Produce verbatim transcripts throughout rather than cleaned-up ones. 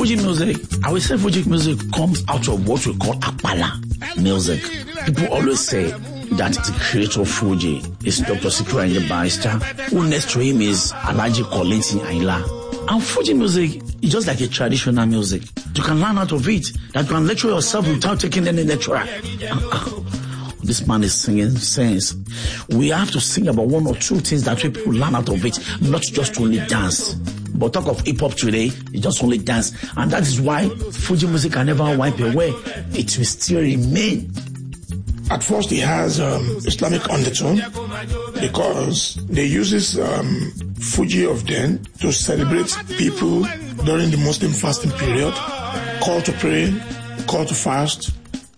Fuji music, I would say Fuji music comes out of what we call Apala music. People always say that the creator of Fuji is Doctor Sikiru Ayinde Barrister, who next to him is Alhaji Kollington Ayinla. And Fuji music is just like a traditional music. You can learn out of it, that you can lecture yourself without taking any lecturer. This man is singing sense. We have to sing about one or two things that people learn out of it, not just only dance. But talk of hip-hop today, it's just only dance. And that is why Fuji music can never wipe away. It will still remain. At first, it has um, Islamic undertone because they use this um, Fuji of then to celebrate people during the Muslim fasting period, call to pray, call to fast.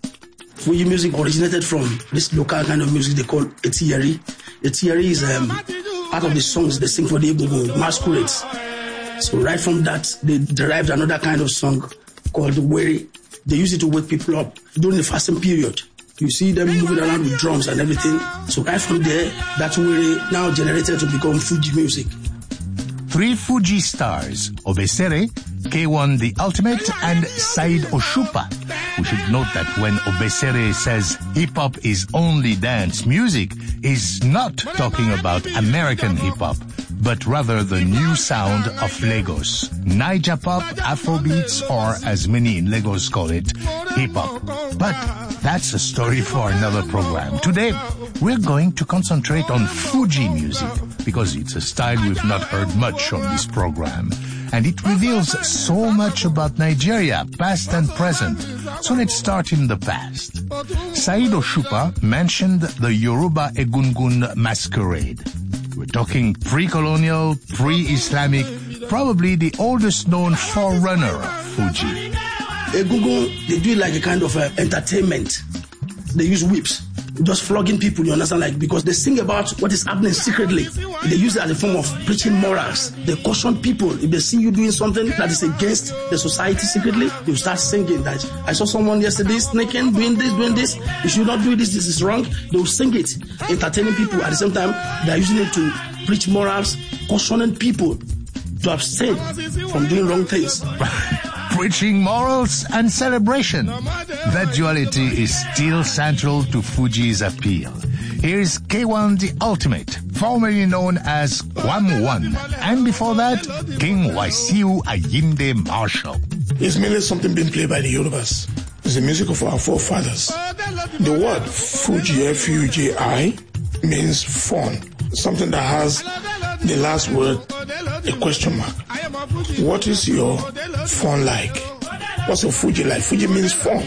Fuji music originated from this local kind of music they call Etiari. Etiari is um, part of the songs they sing for the Egungun masquerades. So right from that, they derived another kind of song called Were. They use it to wake people up during the fasting period. You see them moving around with drums and everything. So right from there, that Were now generated to become Fuji music. Three Fuji stars, Obesere, K one The Ultimate, and Saheed Osupa. We should note that when Obesere says hip-hop is only dance music, he's not talking about American hip-hop, but rather the new sound of Lagos. Naija pop, Afrobeats, or as many in Lagos call it, hip-hop. But that's a story for another program. Today, we're going to concentrate on Fuji music, because it's a style we've not heard much on this program. And it reveals so much about Nigeria, past and present. So let's start in the past. Saheed Osupa mentioned the Yoruba Egungun masquerade. We're talking pre-colonial, pre-Islamic, probably the oldest known forerunner of Fuji. Egungun, they do it like a kind of uh, entertainment. They use whips, just flogging people, you understand, like, because they sing about what is happening secretly. They use it as a form of preaching morals. They caution people. If they see you doing something that is against the society secretly, you start singing that. I saw someone yesterday sneaking, doing this, doing this. You should not do this, this is wrong. They will sing it, entertaining people. At the same time, they are using it to preach morals, cautioning people to abstain from doing wrong things. Preaching morals and celebration. That duality is still central to Fuji's appeal. Here's K one The Ultimate, formerly known as Kwam One, and before that, King Wasiu Ayinde Marshall. It's mainly something being played by the Yorubas. It's the music of our forefathers. The word Fuji, F U J I, means fun. Something that has the last word, a question mark. What is your fun like? What's your Fuji like? Fuji means fun.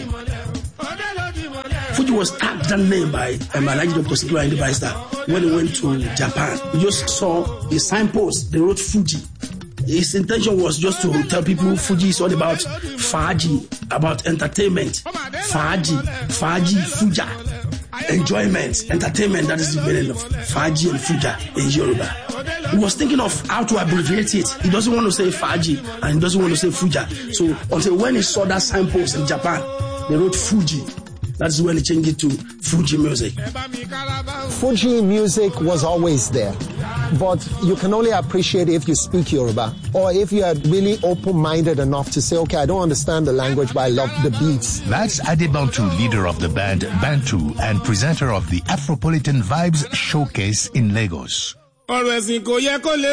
Fuji was tagged that name by um, Alhaji Doctor Sikiru Ayinde Barrister when he went to Japan. He just saw a signpost, they wrote Fuji. His intention was just to tell people Fuji is all about Faji, about entertainment. Faji, Faji, Fuja. Enjoyment, entertainment, that is the meaning of Faji and Fuja in Yoruba. He was thinking of how to abbreviate it. He doesn't want to say Faji and he doesn't want to say Fuja. So until when he saw that signpost in Japan, they wrote Fuji. That's when he changed it to Fuji music. Fuji music was always there, but you can only appreciate it if you speak Yoruba, or if you are really open-minded enough to say, okay, I don't understand the language, but I love the beats. That's Adebantu, leader of the band Bantu and presenter of the Afropolitan Vibes Showcase in Lagos.